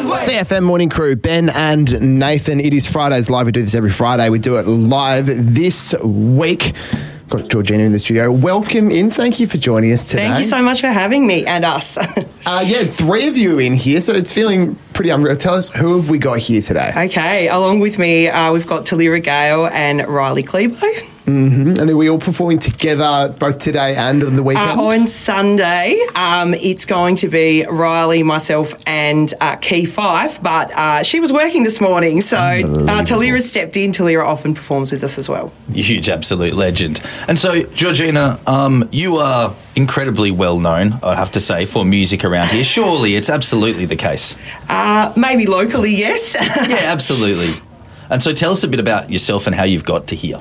CFM Morning Crew, Ben and Nathan. It is Fridays Live. We do this every Friday. We do it live this week. Got Georgina in the studio. Welcome in. Thank you for joining us today. Thank you so much for having me and us. Three of you in here, so it's feeling pretty unreal. Tell us, who have we got here today? Okay, along with me, we've got Talira Gale and Riley Klebo. Mm-hmm. And are we all performing together both today and on the weekend? On Sunday, it's going to be Riley, myself and Key Fife, but she was working this morning, so Talira stepped in. Talira often performs with us as well. Huge, absolute legend. And so, Georgina, you are incredibly well known, I have to say, for music around here. Surely it's absolutely the case. Maybe locally, yes. Yeah, absolutely. And so tell us a bit about yourself and how you've got to here.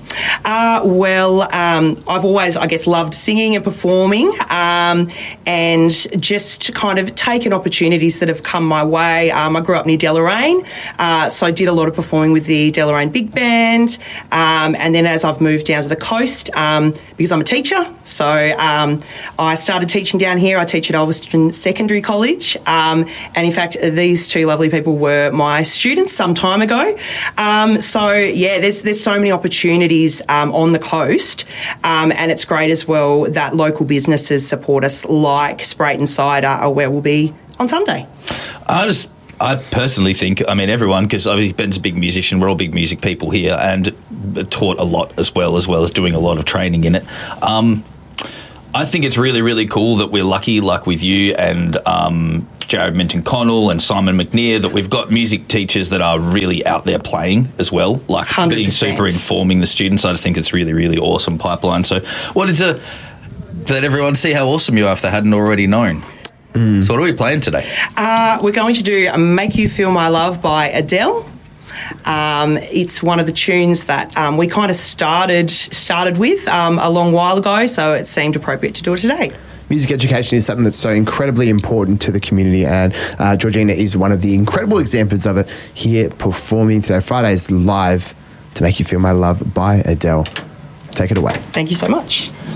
I've always, I guess, loved singing and performing, and just kind of taken opportunities that have come my way. I grew up near Deloraine, so I did a lot of performing with the Deloraine Big Band, and then as I've moved down to the coast, because I'm a teacher, so I started teaching down here. I teach at Ulverstone Secondary College, and in fact, these two lovely people were my students some time ago. There's so many opportunities on the coast, and it's great as well that local businesses support us, like Sprayton Cider, where we'll be on Sunday. I personally think, everyone, because obviously Ben's a big musician, we're all big music people here, and taught a lot as well as doing a lot of training in it. I think it's really, really cool that we're lucky, like with you and Jared Minton-Connell and Simon McNear, that we've got music teachers that are really out there playing as well, like 100%. Being super informing the students. I just think it's really, really awesome pipeline. So wanted to let everyone see how awesome you are if they hadn't already known. So what are we playing today? We're going to do Make You Feel My Love by Adele. It's one of the tunes that we kind of started with a long while ago, so it seemed appropriate to do it today. Music education is something that's so incredibly important to the community, and Georgina is one of the incredible examples of it here performing today. Fridays Live to Make You Feel My Love by Adele. Take it away. Thank you so much.